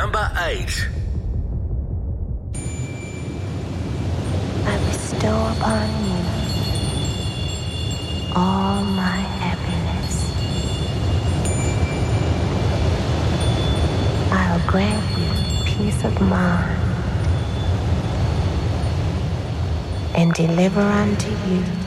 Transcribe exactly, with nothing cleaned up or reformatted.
number eight. I bestow upon you all my happiness. I'll grant you peace of mind and deliver unto you